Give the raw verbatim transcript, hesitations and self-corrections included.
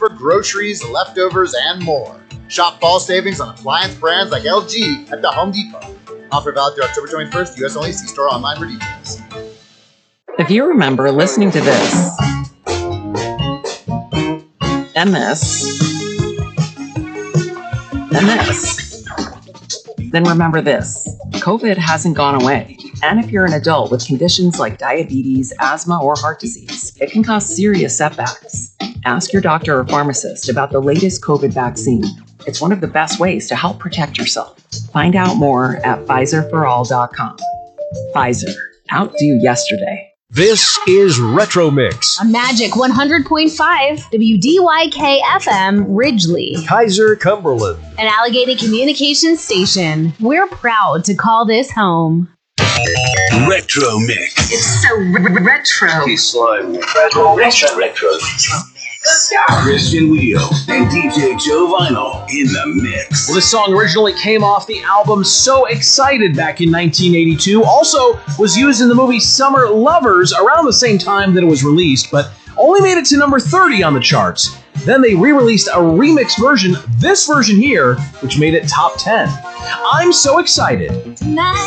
for groceries, leftovers, and more. Shop fall savings on appliance brands like L G at the Home Depot. Offer valid through October twenty-first, U S only. See store online for details. If you remember listening to this and this and this, then remember this. COVID hasn't gone away. And if you're an adult with conditions like diabetes, asthma, or heart disease, it can cause serious setbacks. Ask your doctor or pharmacist about the latest COVID vaccine. It's one of the best ways to help protect yourself. Find out more at Pfizer for all dot com. Pfizer. Outdo yesterday. This is Retro Mix. A Magic one hundred point five W D Y K F M Ridgely, Kaiser, Cumberland. an Allegheny Communications station. We're proud to call this home. Retro Mix. It's so r- retro. He's slime. Retro Retro Retro Christian Wheel and D J Joe Vinyl in the mix. Well, this song originally came off the album So Excited back in nineteen eighty-two. Also was used in the movie Summer Lovers around the same time that it was released, but only made it to number thirty on the charts. Then they re-released a remixed version, this version here, which made it top ten. I'm So Excited. Tonight.